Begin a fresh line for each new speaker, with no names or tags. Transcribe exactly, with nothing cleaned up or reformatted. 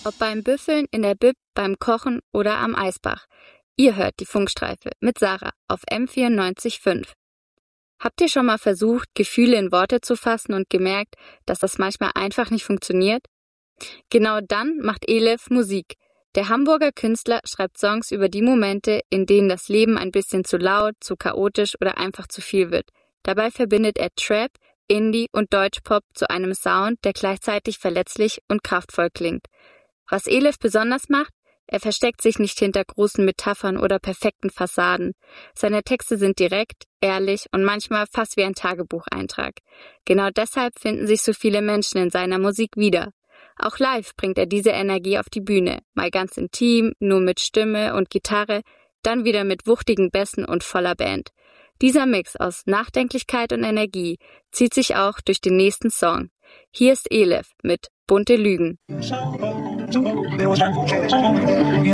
Ob beim Büffeln, in der Bib, beim Kochen oder am Eisbach. Ihr hört die Funkstreife mit Sarah auf M vierundneunzig Komma fünf. Habt ihr schon mal versucht, Gefühle in Worte zu fassen und gemerkt, dass das manchmal einfach nicht funktioniert? Genau dann macht Elif Musik. Der Hamburger Künstler schreibt Songs über die Momente, in denen das Leben ein bisschen zu laut, zu chaotisch oder einfach zu viel wird. Dabei verbindet er Trap, Indie und Deutschpop zu einem Sound, der gleichzeitig verletzlich und kraftvoll klingt. Was Elif besonders macht? Er versteckt sich nicht hinter großen Metaphern oder perfekten Fassaden. Seine Texte sind direkt, ehrlich und manchmal fast wie ein Tagebucheintrag. Genau deshalb finden sich so viele Menschen in seiner Musik wieder. Auch live bringt er diese Energie auf die Bühne, mal ganz intim, nur mit Stimme und Gitarre, dann wieder mit wuchtigen Bässen und voller Band. Dieser Mix aus Nachdenklichkeit und Energie zieht sich auch durch den nächsten Song. Hier ist Elif mit Bunte Lügen.